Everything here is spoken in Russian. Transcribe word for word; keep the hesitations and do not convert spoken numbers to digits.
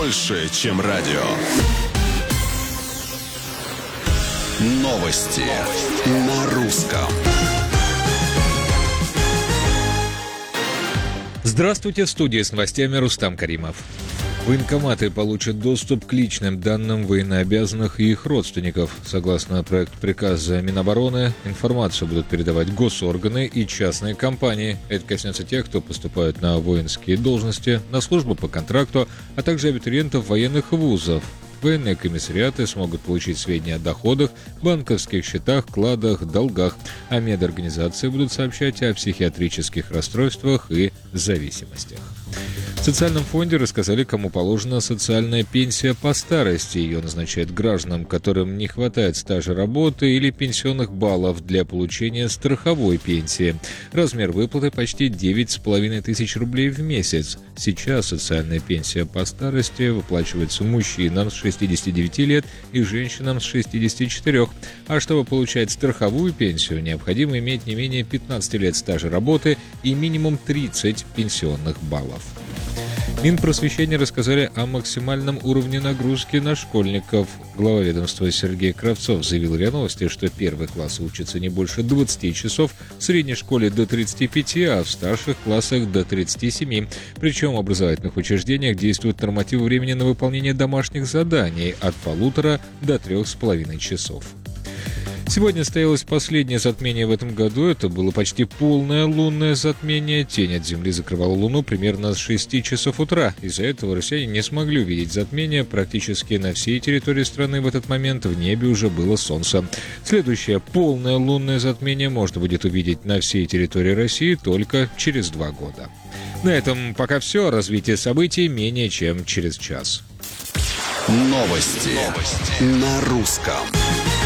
больше, чем радио. Новости на русском. Здравствуйте, в студии с новостями Рустам Каримов. Военкоматы получат доступ к личным данным военнообязанных и их родственников. Согласно проекту приказа Минобороны, информацию будут передавать госорганы и частные компании. Это коснется тех, кто поступает на воинские должности, на службу по контракту, а также абитуриентов военных вузов. Военные комиссариаты смогут получить сведения о доходах, банковских счетах, вкладах, долгах, а медорганизации будут сообщать о психиатрических расстройствах и зависимостях. В социальном фонде рассказали, кому положена социальная пенсия по старости. Ее назначают гражданам, которым не хватает стажа работы или пенсионных баллов для получения страховой пенсии. Размер выплаты почти девять с половиной тысяч рублей в месяц. Сейчас социальная пенсия по старости выплачивается мужчинам с шестидесяти девяти лет и женщинам с шестидесяти четырёх. А чтобы получать страховую пенсию, необходимо иметь не менее пятнадцати лет стажа работы и минимум тридцать пенсионных баллов. Минпросвещения рассказали о максимальном уровне нагрузки на школьников. Глава ведомства Сергей Кравцов заявил РИА Новости, что первый класс учится не больше двадцати часов, в средней школе до тридцати пяти, а в старших классах до тридцати семи. Причем в образовательных учреждениях действуют нормативы времени на выполнение домашних заданий от полутора до трех с половиной часов. Сегодня состоялось последнее затмение в этом году. Это было почти полное лунное затмение. Тень от Земли закрывала Луну примерно с шести часов утра. Из-за этого россияне не смогли увидеть затмение. Практически на всей территории страны в этот момент в небе уже было солнце. Следующее полное лунное затмение можно будет увидеть на всей территории России только через два года. На этом пока все. Развитие событий менее чем через час. Новости, Новости. на русском.